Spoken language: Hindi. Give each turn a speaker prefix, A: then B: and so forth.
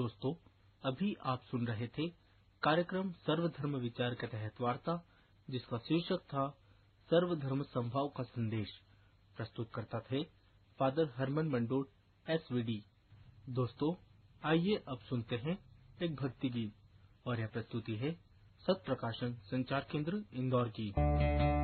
A: दोस्तों, अभी आप सुन रहे थे कार्यक्रम सर्वधर्म विचार के तहत वार्ता, जिसका शीर्षक था सर्वधर्म समभाव का संदेश। प्रस्तुत करता थे फादर हरमन मंडोट SVD। दोस्तों, आइए अब सुनते हैं एक भक्ति गीत, और यह प्रस्तुति है सत प्रकाशन संचार केंद्र इंदौर की।